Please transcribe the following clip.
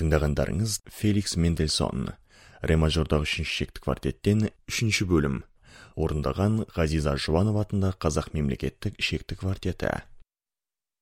Тыңдағандарыңыз Феликс Мендельсон, ре мажордағы 3-ші шекті квартеттен 3-ші бөлім. Орындаған Ғазиза Жұбанова атындағы Қазақ мемлекеттік шекті квартеті.